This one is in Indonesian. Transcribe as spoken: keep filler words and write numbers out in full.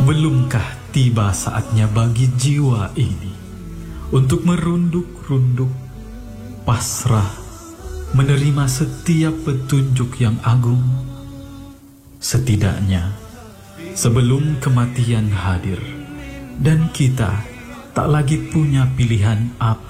Belumkah tiba saatnya bagi jiwa ini untuk merunduk-runduk, pasrah, menerima setiap petunjuk yang agung? Setidaknya, sebelum kematian hadir dan kita tak lagi punya pilihan apa